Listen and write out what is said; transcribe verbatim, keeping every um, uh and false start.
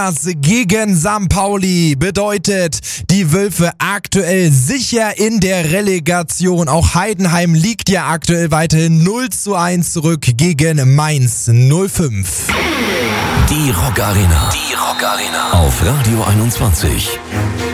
Gegen Sankt Pauli bedeutet die Wölfe aktuell sicher in der Relegation. Auch Heidenheim liegt ja aktuell weiterhin null zu eins zurück gegen Mainz null fünf. Die Rock Arena. Die Rock Arena. Auf Radio einundzwanzig.